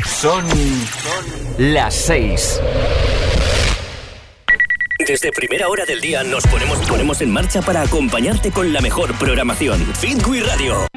Son las 6. Desde primera hora del día nos ponemos en marcha para acompañarte con la mejor programación. Fitwi Radio.